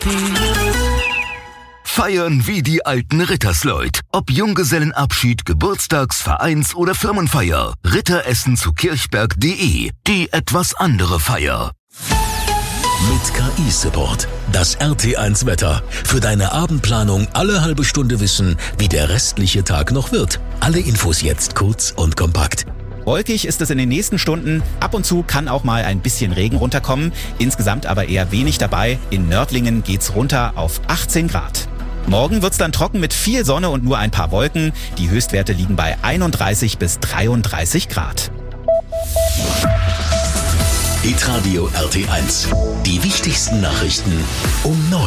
Feiern wie die alten Rittersleut. Ob Junggesellenabschied, Geburtstags-, Vereins- oder Firmenfeier. Ritteressen zu kirchberg.de. Die etwas andere Feier. Mit KI-Support. Das RT1 Wetter. Für deine Abendplanung alle halbe Stunde wissen, wie der restliche Tag noch wird. Alle Infos jetzt kurz und kompakt. Wolkig ist es in den nächsten Stunden. Ab und zu kann auch mal ein bisschen Regen runterkommen. Insgesamt aber eher wenig dabei. In Nördlingen geht's runter auf 18 Grad. Morgen wird's dann trocken mit viel Sonne und nur ein paar Wolken. Die Höchstwerte liegen bei 31 bis 33 Grad. Hitradio RT1. Die wichtigsten Nachrichten um 9.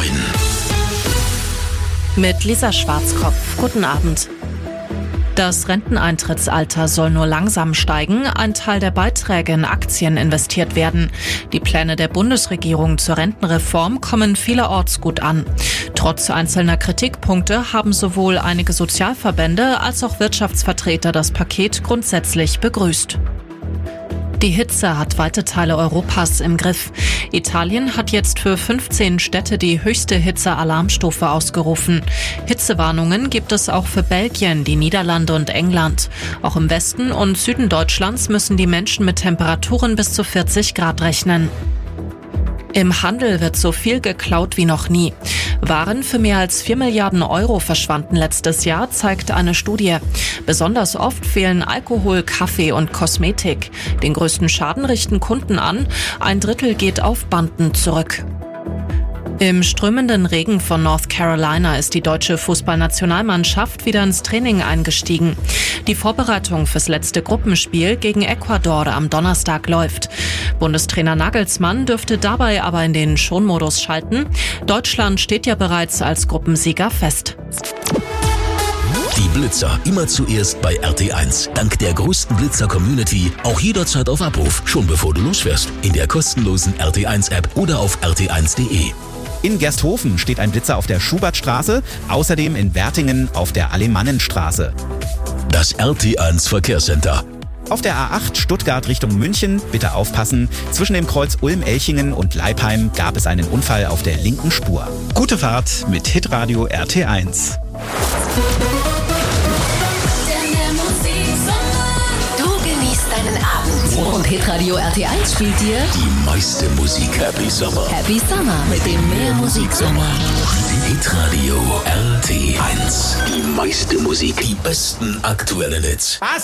Mit Lisa Schwarzkopf. Guten Abend. Das Renteneintrittsalter soll nur langsam steigen, ein Teil der Beiträge in Aktien investiert werden. Die Pläne der Bundesregierung zur Rentenreform kommen vielerorts gut an. Trotz einzelner Kritikpunkte haben sowohl einige Sozialverbände als auch Wirtschaftsvertreter das Paket grundsätzlich begrüßt. Die Hitze hat weite Teile Europas im Griff. Italien hat jetzt für 15 Städte die höchste Hitze-Alarmstufe ausgerufen. Hitzewarnungen gibt es auch für Belgien, die Niederlande und England. Auch im Westen und Süden Deutschlands müssen die Menschen mit Temperaturen bis zu 40 Grad rechnen. Im Handel wird so viel geklaut wie noch nie. Waren für mehr als 4 Milliarden Euro verschwanden letztes Jahr, zeigt eine Studie. Besonders oft fehlen Alkohol, Kaffee und Kosmetik. Den größten Schaden richten Kunden an. 1/3 geht auf Banden zurück. Im strömenden Regen von North Carolina ist die deutsche Fußballnationalmannschaft wieder ins Training eingestiegen. Die Vorbereitung fürs letzte Gruppenspiel gegen Ecuador am Donnerstag läuft. Bundestrainer Nagelsmann dürfte dabei aber in den Schonmodus schalten. Deutschland steht ja bereits als Gruppensieger fest. Die Blitzer immer zuerst bei RT1. Dank der größten Blitzer-Community auch jederzeit auf Abruf, schon bevor du losfährst. In der kostenlosen RT1-App oder auf rt1.de. In Gersthofen steht ein Blitzer auf der Schubertstraße, außerdem in Wertingen auf der Alemannenstraße. Das RT1 Verkehrscenter. Auf der A8 Stuttgart Richtung München, bitte aufpassen, zwischen dem Kreuz Ulm-Elchingen und Leipheim gab es einen Unfall auf der linken Spur. Gute Fahrt mit Hitradio RT1. Du genießt deinen Abend. Und Hitradio RT1 spielt dir Die meiste Musik. Happy Summer. Happy Summer mit dem Mehr Musiksommer. Hitradio RT1. Die meiste Musik. Die besten aktuellen Hits. Was?